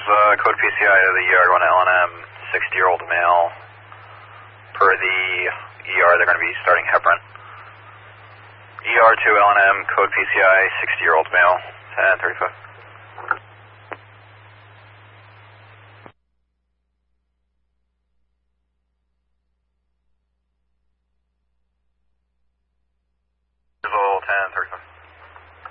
code PCI to the ER going to LNM, 60-year-old male. Per the ER, they're going to be starting heparin. ER to LNM, code PCI, 60-year-old male, 1035.